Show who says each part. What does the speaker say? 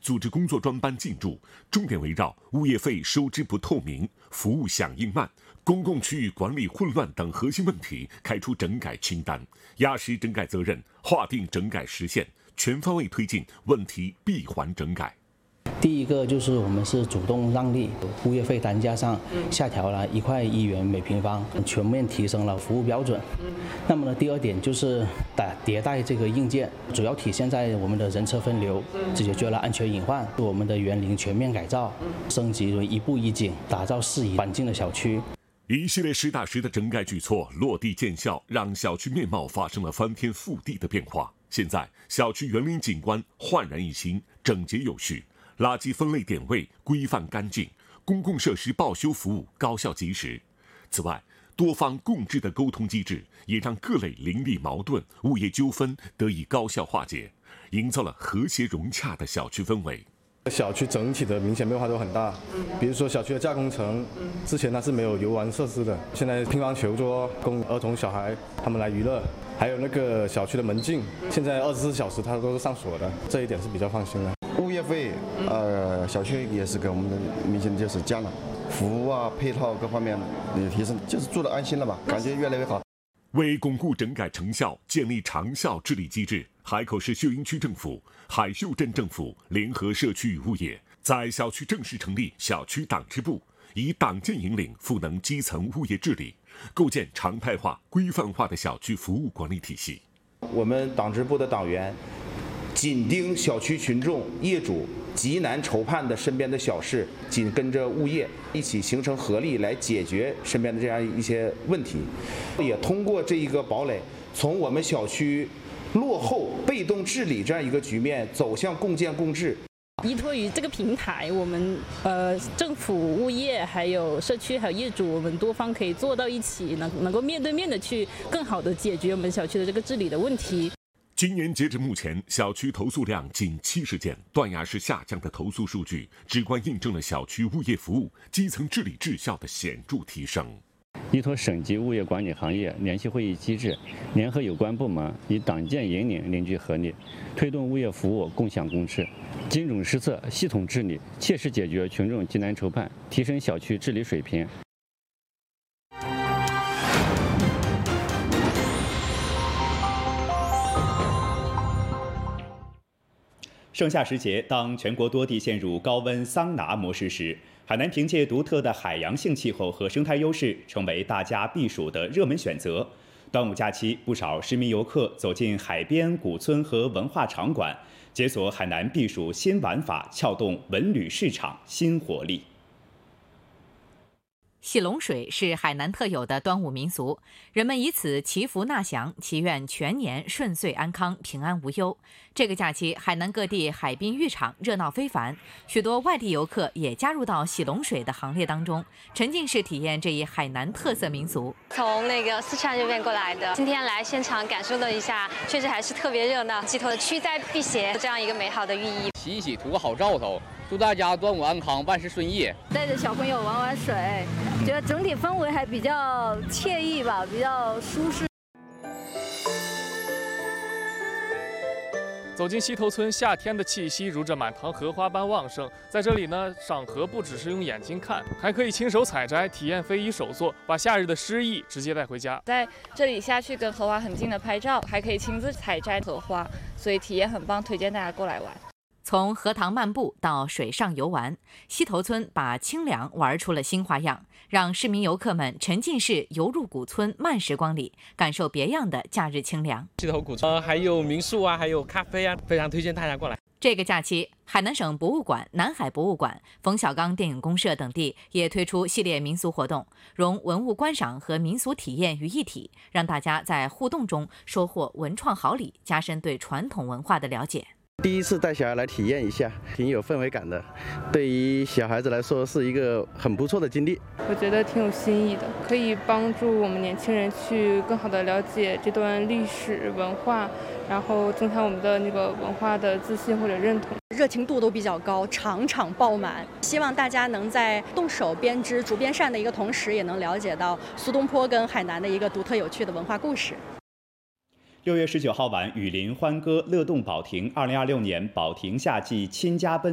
Speaker 1: 组织工作专班进驻，重点围绕物业费收支不透明、服务响应慢、公共区域管理混乱等核心问题开出整改清单，压实整改责任，划定整改时限，全方位推进问题闭环整改。
Speaker 2: 第一个就是我们是主动让利，物业费单价上下调了1块1元每平方，全面提升了服务标准。那么呢，第二点就是迭代这个硬件，主要体现在我们的人车分流，解决了安全隐患；我们的园林全面改造，升级为一步一景，打造适宜环境的小区。
Speaker 1: 一系列实打实的整改举措落地见效，让小区面貌发生了翻天覆地的变化。现在，小区园林景观焕然一新，整洁有序。垃圾分类点位规范干净，公共设施报修服务高效及时。此外，多方共治的沟通机制也让各类邻里矛盾、物业纠纷得以高效化解，营造了和谐融洽的小区氛围。
Speaker 3: 小区整体的明显变化都很大，比如说小区的架空层，之前它是没有游玩设施的，现在乒乓球桌供儿童小孩他们来娱乐，还有那个小区的门禁，现在24小时它都是上锁的，这一点是比较放心的。
Speaker 4: 物业费，小区也是给我们的明显就是降了，服务啊、配套各方面也提升，就是住得安心了吧，感觉越来越好。
Speaker 1: 为巩固整改成效，建立长效治理机制，海口市秀英区政府、海秀镇政府联合社区与物业，在小区正式成立小区党支部，以党建引领赋能基层物业治理，构建常态化、规范化的小区服务管理体系。
Speaker 5: 我们党支部的党员紧盯小区群众、业主极难筹判的身边的小事，紧跟着物业一起形成合力来解决身边的这样一些问题，也通过这一个堡垒，从我们小区落后、被动治理这样一个局面走向共建共治。
Speaker 6: 依托于这个平台，我们政府、物业、还有社区、还有业主，我们多方可以坐到一起，能够面对面的去更好的解决我们小区的这个治理的问题。
Speaker 1: 今年截至目前，小区投诉量仅70件，断崖式下降的投诉数据，直观印证了小区物业服务、基层治理质效的显著提升。
Speaker 7: 依托省级物业管理行业联席会议机制，联合有关部门以党建引领凝聚合力，推动物业服务共享共治，精准施策、系统治理，切实解决群众急难愁盼，提升小区治理水平。
Speaker 8: 盛夏时节，当全国多地陷入高温桑拿模式时，海南凭借独特的海洋性气候和生态优势，成为大家避暑的热门选择。端午假期，不少市民游客走进海边古村和文化场馆，解锁海南避暑新玩法，撬动文旅市场新活力。
Speaker 9: 洗龙水是海南特有的端午民俗，人们以此祈福纳祥，祈愿全年顺遂安康、平安无忧。这个假期，海南各地海滨浴场热闹非凡，许多外地游客也加入到洗龙水的行列当中，沉浸式体验这一海南特色民俗。
Speaker 10: 从四川这边过来的，今天来现场感受了一下，确实还是特别热闹，寄托了驱灾辟邪这样一个美好的寓意。
Speaker 11: 洗一洗，图个好兆头。祝大家端午安康，万事顺意。
Speaker 12: 带着小朋友玩玩水，觉得整体氛围还比较惬意吧，比较舒适。
Speaker 13: 走进溪头村，夏天的气息如这满塘荷花般旺盛。在这里呢，赏荷不只是用眼睛看，还可以亲手采摘，体验非遗手作，把夏日的诗意直接带回家。
Speaker 14: 在这里下去跟荷花很近的拍照，还可以亲自采摘荷花，所以体验很棒，推荐大家过来玩。
Speaker 9: 从荷塘漫步到水上游玩，溪头村把清凉玩出了新花样，让市民游客们沉浸式游入古村慢时光里，感受别样的假日清凉。
Speaker 15: 溪头古村还有民宿啊，还有咖啡啊，非常推荐大家过来。
Speaker 9: 这个假期，海南省博物馆、南海博物馆、冯小刚电影公社等地也推出系列民俗活动，融文物观赏和民俗体验于一体，让大家在互动中收获文创好礼，加深对传统文化的了解。
Speaker 16: 第一次带小孩来体验一下，挺有氛围感的，对于小孩子来说是一个很不错的经历。
Speaker 17: 我觉得挺有新意的，可以帮助我们年轻人去更好的了解这段历史文化，然后增强我们的文化的自信或者认同。
Speaker 18: 热情度都比较高，场场爆满。希望大家能在动手编织竹编扇的一个同时，也能了解到苏东坡跟海南的一个独特有趣的文化故事。
Speaker 8: 6月19号晚，雨林欢歌乐动保亭2026年保亭夏季亲家奔